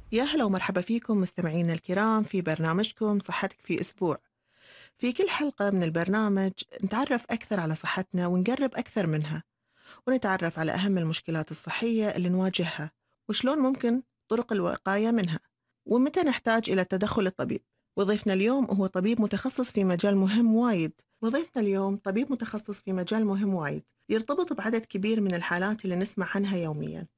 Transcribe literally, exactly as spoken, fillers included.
يا هلا ومرحبا فيكم مستمعينا الكرام في برنامجكم صحتك في أسبوع. في كل حلقة من البرنامج نتعرف أكثر على صحتنا ونقرب أكثر منها، ونتعرف على أهم المشكلات الصحية اللي نواجهها وشلون ممكن طرق الوقاية منها، ومتى نحتاج إلى التدخل الطبيب. وضيفنا اليوم هو طبيب متخصص في مجال مهم وايد وضيفنا اليوم طبيب متخصص في مجال مهم وايد يرتبط بعدد كبير من الحالات اللي نسمع عنها يوميا.